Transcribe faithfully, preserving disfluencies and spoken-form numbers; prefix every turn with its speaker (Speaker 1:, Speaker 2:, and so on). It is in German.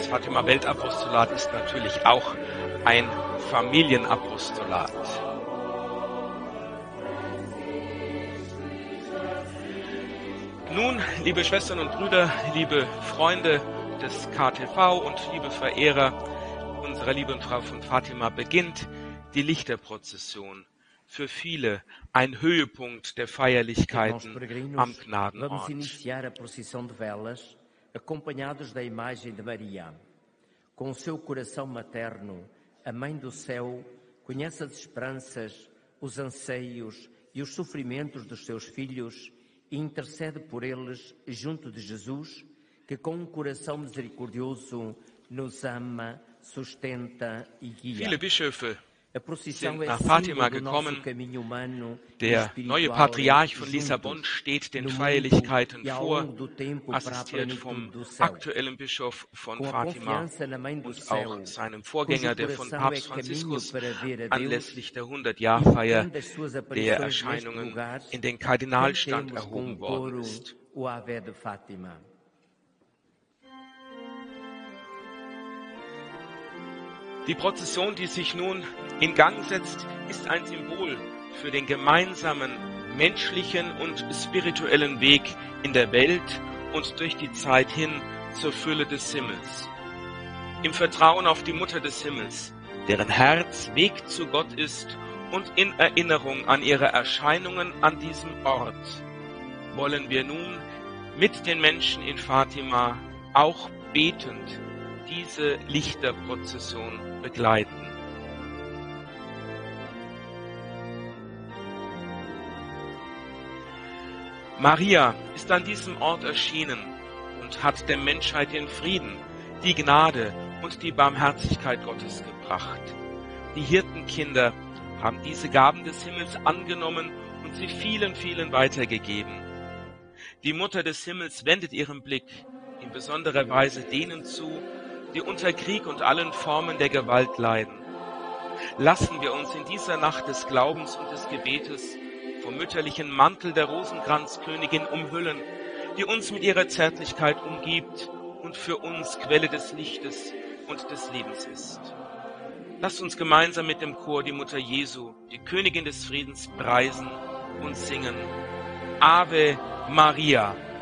Speaker 1: Das Fatima Weltapostolat ist natürlich auch ein Familienapostolat. Nun, liebe Schwestern und Brüder, liebe Freunde des K T V und liebe Verehrer unserer lieben Frau von Fatima, beginnt die Lichterprozession. Für viele ein Höhepunkt der Feierlichkeiten am Gnadenort.
Speaker 2: Vamos iniciar a procissão de velas, acompanhados da imagem de Maria. Com seu coração materno, a Mãe do Céu conhece as esperanças, os anseios e os sofrimentos dos seus filhos e intercede por eles junto de Jesus, que com um coração misericordioso nos ama, sustenta e guia.
Speaker 1: Viele Bischöfe sind nach Fatima gekommen. Der neue Patriarch von Lissabon steht den Feierlichkeiten vor, assistiert vom aktuellen Bischof von Fatima und auch seinem Vorgänger, der von Papst Franziskus anlässlich der hundert-Jahr-Feier der Erscheinungen in den Kardinalstand erhoben worden ist. Die Prozession, die sich nun in Gang setzt, ist ein Symbol für den gemeinsamen menschlichen und spirituellen Weg in der Welt und durch die Zeit hin zur Fülle des Himmels. Im Vertrauen auf die Mutter des Himmels, deren Herz Weg zu Gott ist und in Erinnerung an ihre Erscheinungen an diesem Ort, wollen wir nun mit den Menschen in Fatima auch betend diese Lichterprozession begleiten. Maria ist an diesem Ort erschienen und hat der Menschheit den Frieden, die Gnade und die Barmherzigkeit Gottes gebracht. Die Hirtenkinder haben diese Gaben des Himmels angenommen und sie vielen, vielen weitergegeben. Die Mutter des Himmels wendet ihren Blick in besonderer Weise denen zu, die unter Krieg und allen Formen der Gewalt leiden. Lassen wir uns in dieser Nacht des Glaubens und des Gebetes vom mütterlichen Mantel der Rosenkranzkönigin umhüllen, die uns mit ihrer Zärtlichkeit umgibt und für uns Quelle des Lichtes und des Lebens ist. Lasst uns gemeinsam mit dem Chor die Mutter Jesu, die Königin des Friedens, preisen und singen. Ave Maria.